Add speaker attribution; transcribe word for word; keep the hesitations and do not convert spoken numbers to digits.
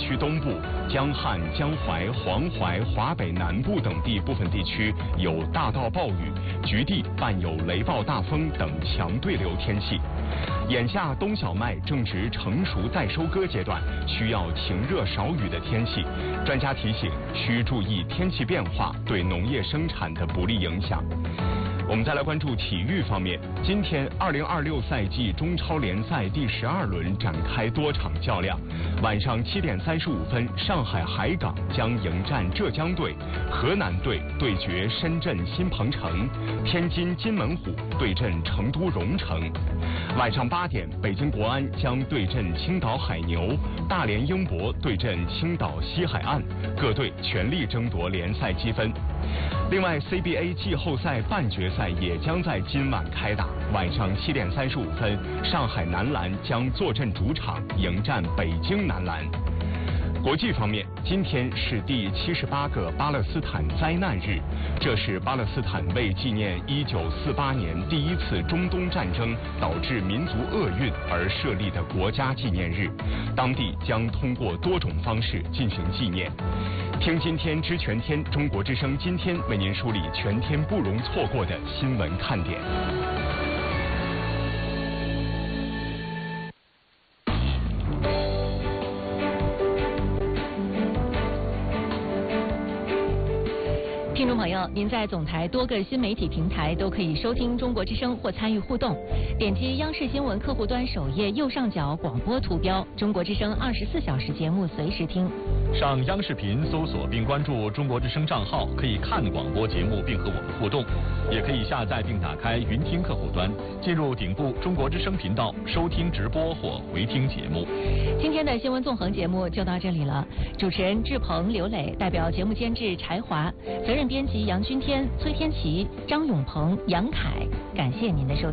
Speaker 1: 区东部、江汉、江淮、黄淮、华北南部等地部分地区有大到暴雨，局地伴有雷暴大风等强对流天气。眼下冬小麦正值成熟待收割阶段，需要晴热少雨的天气。专家提醒，需注意天气变化对农业生产的不利影响。我们再来关注体育方面，今天二零二六赛季中超联赛第十二轮展开多场较量。晚上七点三十五分，上海海港将迎战浙江队，河南队对决深圳新鹏城，天津津门虎对阵成都蓉城。晚上八点，北京国安将对阵青岛海牛，大连英博对阵青岛西海岸，各队全力争夺联赛积分。另外 ，C B A 季后赛半决赛也将在今晚开打。晚上七点三十五分，上海男篮将坐镇主场迎战北京男篮。国际方面，今天是第七十八个巴勒斯坦灾难日，这是巴勒斯坦为纪念一九四八年第一次中东战争导致民族厄运而设立的国家纪念日，当地将通过多种方式进行纪念。听今天知全天，中国之声今天为您梳理全天不容错过的新闻看点。
Speaker 2: 听众朋友，您在总台多个新媒体平台都可以收听中国之声或参与互动。点击央视新闻客户端首页右上角广播图标，中国之声二十四小时节目随时听。
Speaker 3: 上央视频搜索并关注中国之声账号，可以看广播节目并和我们互动，也可以下载并打开云听客户端，进入顶部中国之声频道收听直播或回听节目。
Speaker 2: 今天的新闻纵横节目就到这里了，主持人志鹏、刘磊，代表节目监制柴华，责任编辑杨君天、崔天琪、张永鹏、杨凯，感谢您的收听。